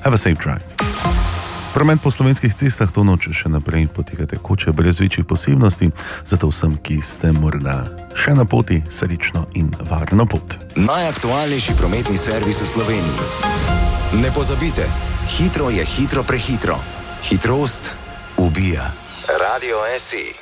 Have a safe drive. Promet po slovenskih cestah to noč še naprej poteka tekoče, brez večjih posebnosti, zato vsem, ki ste morda še na poti, srečno in varno pot. Najaktualnejši prometni servis v Sloveniji. Ne pozabite, hitro je hitro prehitro. Hitrost ubija. Radio SI.